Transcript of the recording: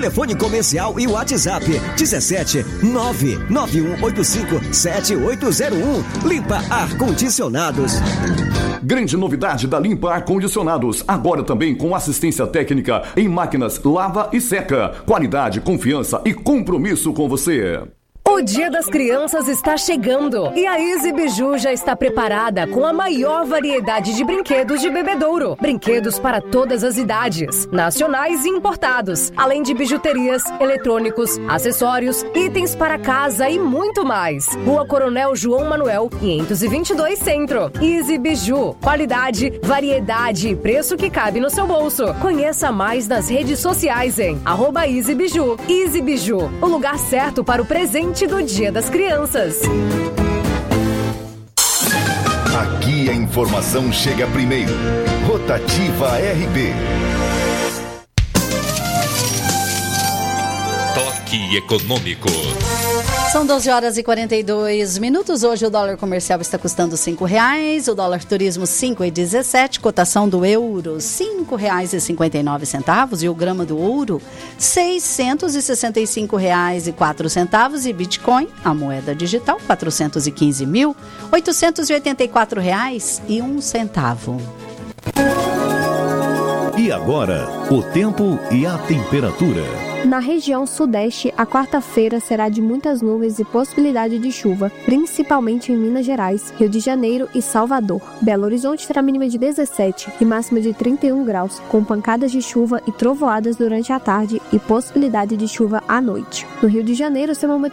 Telefone comercial e WhatsApp 17 99185 7801. Limpa Ar-Condicionados. Grande novidade da Limpa Ar-Condicionados, agora também com assistência técnica em máquinas lava e seca. Qualidade, confiança e compromisso com você. O Dia das Crianças está chegando e a Easy Biju já está preparada com a maior variedade de brinquedos de bebedouro. Brinquedos para todas as idades, nacionais e importados, além de bijuterias, eletrônicos, acessórios, itens para casa e muito mais. Rua Coronel João Manuel, 522 Centro. Easy Biju, qualidade, variedade e preço que cabe no seu bolso. Conheça mais nas redes sociais em @Easy Biju. Easy Biju, o lugar certo para o presente do Dia das Crianças. Aqui a informação chega primeiro. Rotativa RB. Toque econômico. São 12 horas e 42 minutos. Hoje o dólar comercial está custando R$5. O dólar turismo 5,17. Cotação do euro R$5,59. E o grama do ouro R$665,04. E Bitcoin, a moeda digital, R$415.884,01. E agora, o tempo e a temperatura. Na região sudeste, a quarta-feira será de muitas nuvens e possibilidade de chuva, principalmente em Minas Gerais, Rio de Janeiro e Salvador. Belo Horizonte terá mínima de 17 e máxima de 31 graus, com pancadas de chuva e trovoadas durante a tarde e possibilidade de chuva à noite. No Rio de Janeiro, o termômetro